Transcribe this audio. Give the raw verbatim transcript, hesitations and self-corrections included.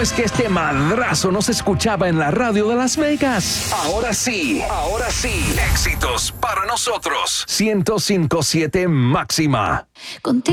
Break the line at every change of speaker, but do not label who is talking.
¿Cómo es que este madrazo no se escuchaba en la radio de Las Vegas? Ahora sí, ahora sí. Éxitos para nosotros. ciento cinco punto siete Máxima.
Contigo.